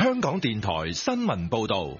香港電台新聞報道。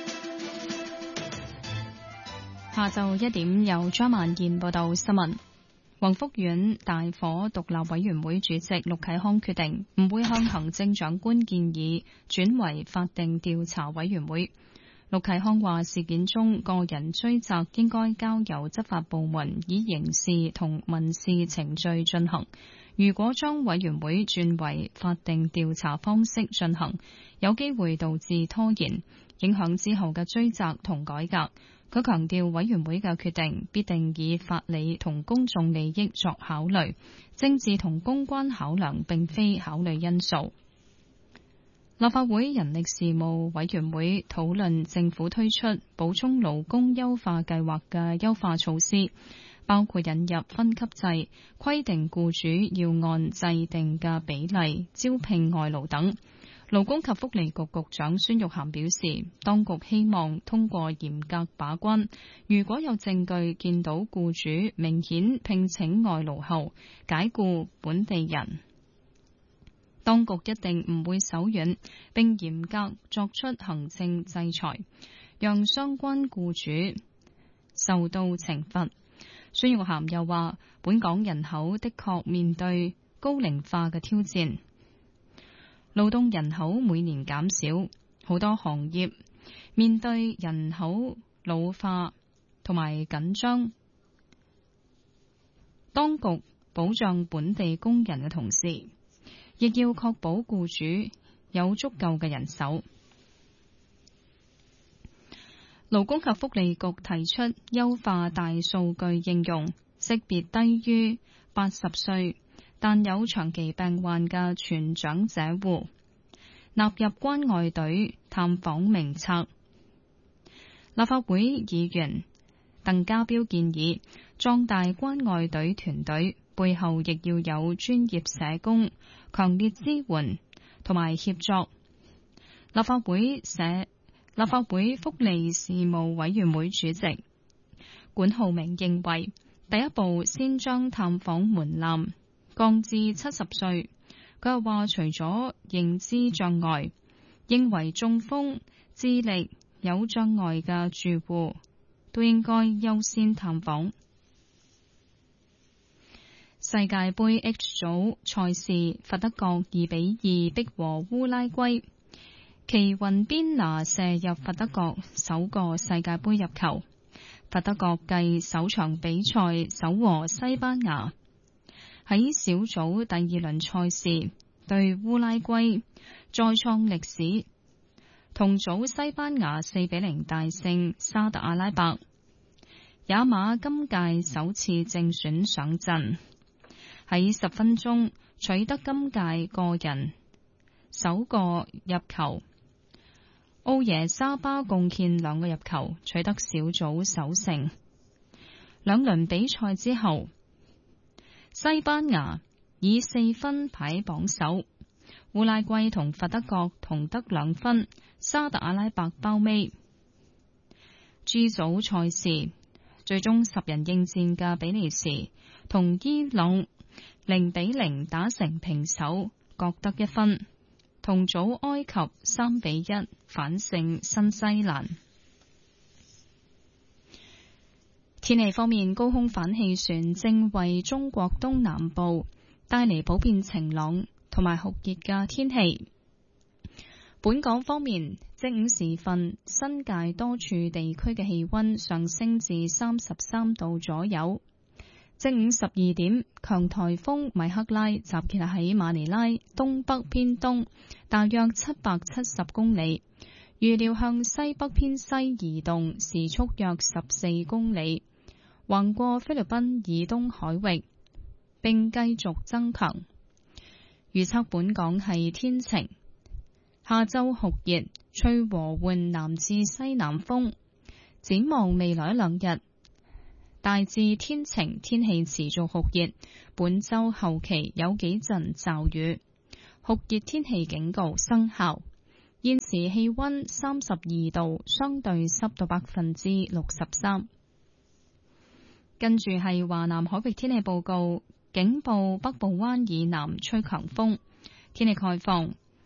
下晝1點由張萬燕報道新聞。宏福苑大火獨立委員會主席陸啟康決定唔會向行政長官建議轉為法定調查委員會。陸啟康話事件中個人追責應該交由執法部門以刑事同民事程序進行。如果將委員會轉為法定調查方式進行，有機會導致拖延，影響之後嘅追責同改革。佢強調委員會嘅決定必定以法理同公眾利益作考慮，政治同公關考量並非考慮因素。立法會人力事務委員會討論政府推出補充勞工優化計劃嘅優化措施，包括引入分級制，規定僱主要按制定嘅比例招聘外勞等。勞工及福利局局長孫玉菡表示，當局希望通過嚴格把關，如果有證據見到僱主明顯聘請外勞後解僱本地人，當局一定唔會手軟，並嚴格作出行政制裁，讓相關僱主受到懲罰。孫玉菡又話，本港人口的確面對高齡化嘅挑戰，勞動人口每年減少，好多行業面對人口老化同埋緊張。當局保障本地工人嘅同時，亦要確保僱主有足夠嘅人手。勞工及福利局提出優化大數據應用，識別低於80歲但有長期病患嘅全長者戶，納入關愛隊探訪名冊。立法會議員鄧家彪建議壯大關愛隊團隊，背後亦要有專業社工強烈支援同埋協助。立法會福利事務委員會主席管浩明認為，第一步先將探訪門檻降至70歲。佢又話，除咗認知障礙，認為中風、智力有障礙嘅住戶都應該優先探訪。世界盃 H 組賽事，佛得角2-2逼和烏拉圭，奇雲邊拿射入佛得角首個世界盃入球。佛得角繼首場比賽首和西班牙，喺小組第二輪賽事對烏拉圭再創歷史，同組西班牙4-0大勝沙特阿拉伯。也馬今屆首次正選上陣，喺10分鐘取得今屆個人首個入球。奧耶沙巴貢獻2個入球，取得小組首勝。兩輪比賽之後，西班牙以4分排榜首，烏拉圭同佛得角同得2分，沙特阿拉伯包尾。G 組賽事最終10人應戰嘅比利時同伊朗0-0打成平手，各得1分。同組埃及3-1反勝新西蘭。天氣方面，高空反氣旋正為中國東南部帶嚟普遍晴朗同埋酷熱嘅天氣。本港方面，正午時分，新界多處地區嘅氣溫上升至33度左右。正午12點，強颱風米克拉集結喺馬尼拉東北偏東大約770公里，預料向西北偏西移動，時速約14公里，橫過菲律賓以東海域，並繼續增強。預測本港係天晴，下週酷熱，吹和緩南至西南風。展望未來1-2日，大致天晴，天氣持續酷熱。本週後期有幾陣驟雨，酷熱天氣警告生效。現時氣溫32度，相對濕度63%。跟住係華南海域天氣報告，警報北部灣以南吹強風，天氣概況。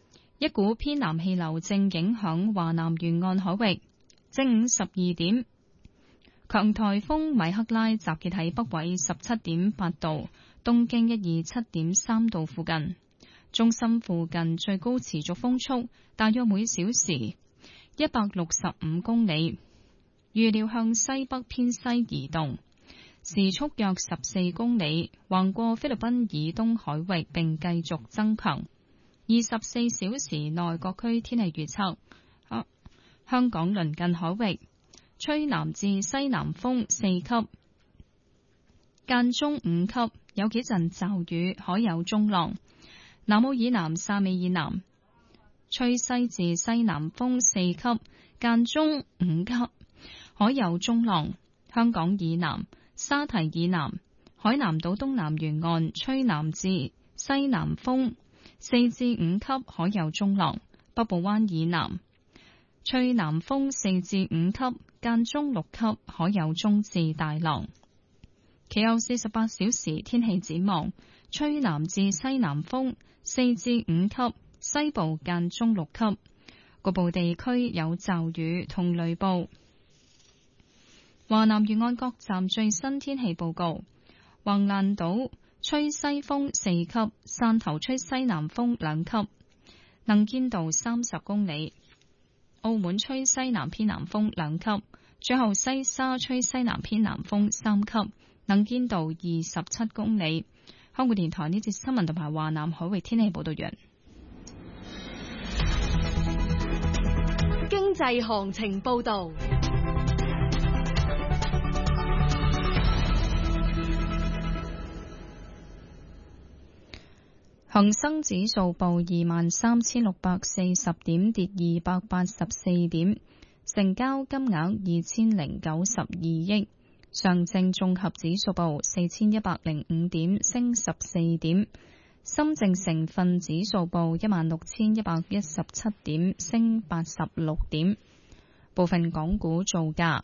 一股偏南氣流正影響華南沿岸海域。正午12點，強颱風米克拉集結喺北緯17.8度、東經127.3度附近。中心附近最高持續風速大約每小時165公里，預料向西北偏西移動，時速約14公里，橫過菲律賓以東海域並繼續增強。24小時內各區天氣預測：香港鄰近海域吹南至西南風4級，間中5級，有幾陣驟雨，海有中浪。南澳以南、汕尾以南吹西至西南風4級，間中5級，海有中浪。香港以南、沙堤以南、海南島東南沿岸吹南至西南風4至5級，海有中浪。北部灣以南吹南風4至5級，間中6級，海有中至大浪。其後48小時天氣展望：吹南至西南風4至5級，西部間中6級，局部地區有驟雨同雷暴。華南沿岸各站最新天氣報告：橫瀾島吹西風4級，汕頭吹西南風2級，能見度30公里；澳門吹西南偏南風2級，最後西沙吹西南偏南風3級，能見度27公里。香港電台呢節新聞同埋華南海域天氣報道完。 經濟行情報道。 恒生指數報23,640點，跌284點，成交金額2092億。上證綜合指數報4105點，升14點。深證成分指數報16,117點，升86點。部分港股造價：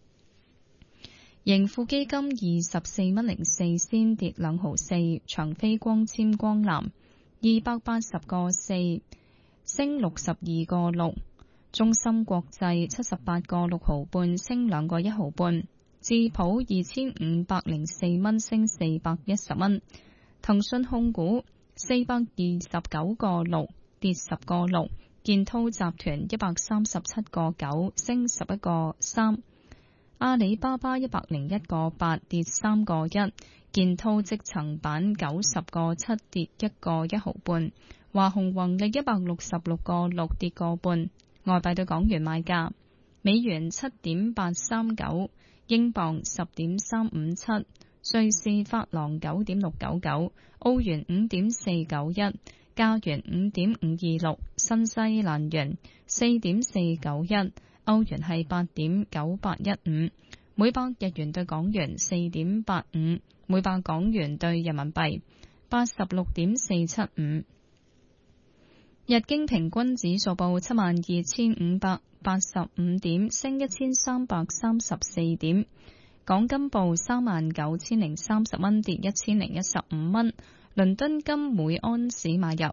盈富基金24.04跌2毫4，長飛光纖光纜280個4升62個6，中芯國際78個6毫半升2個1毫半。智普2504蚊升410蚊，騰訊控股429個6跌10個6，建滔集團137個9升11個3，阿里巴巴101個8跌3個1，建滔積層板90個7跌1個1毫半，華虹宏利166個6跌個半。外幣對港元買價：美元7.839。英鎊10.357，瑞士法郎9.699，澳元5.491，加元5.526，新西蘭元4.491，歐元係8.9815，每百日元對港元4.85，每百港元對人民幣86.475。日經平均指數報72,585點，升1334點。港金報39,030蚊，跌1,015蚊。倫敦金每安士買入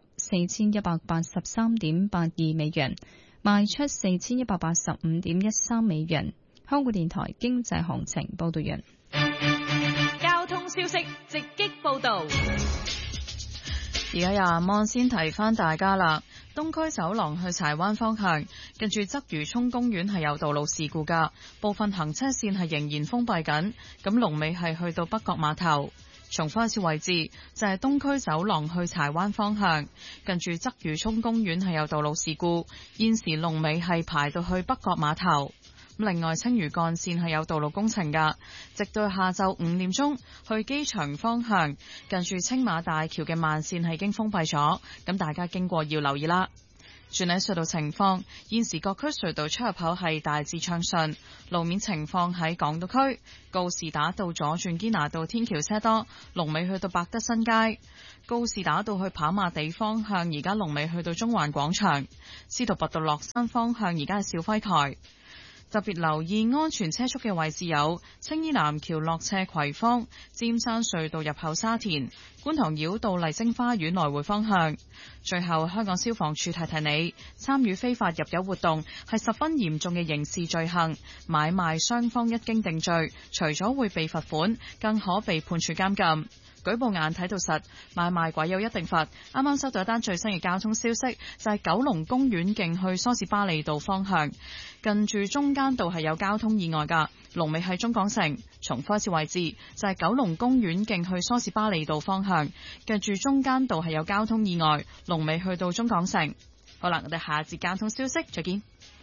4183.82美元，賣出4185.13美元。香港電台經濟行情報道完。 交通消息直擊報道。 而家阿芒先提翻大家啦，東區走廊去柴灣方向，近住鰂魚涌公園係有道路事故噶，部分行車線係仍然封閉緊。咁龍尾係去到北角碼頭。重複一次位置就係東區走廊去柴灣方向，近住鰂魚涌公園係有道路事故，現時龍尾係排到去北角碼頭。另外，青嶼幹線係有道路工程㗎，直到下晝5點鐘，去機場方向近住青馬大橋嘅慢線係已經封閉咗，咁大家經過要留意啦。轉喺隧道情況，現時各區隧道出入口係大致暢順，路面情況喺港島區告士打道左轉堅拿道天橋車多，龍尾去到百德新街；告士打道去跑馬地方向，而家龍尾去到中環廣場；司徒拔道落山方向，而家係肇輝台。 特別留意安全車速嘅位置有青衣南橋落斜葵芳、尖山隧道入口沙田、觀塘繞道麗晶花園來回方向。最後，香港消防處提提你，參與非法入油活動係十分嚴重嘅刑事罪行，買賣雙方一經定罪，除咗會被罰款，更可被判處監禁。舉報眼睇到實，買賣鬼有一定罰。啱啱收到一單最新嘅交通消息，就係九龍公園徑去梳士巴利道方向，近住中間道係有交通意外㗎，龍尾喺中港城。重複一次位置，就係九龍公園徑去梳士巴利道方向，近住中間道係有交通意外，龍尾去到中港城。好啦，我哋下節交通消息再見。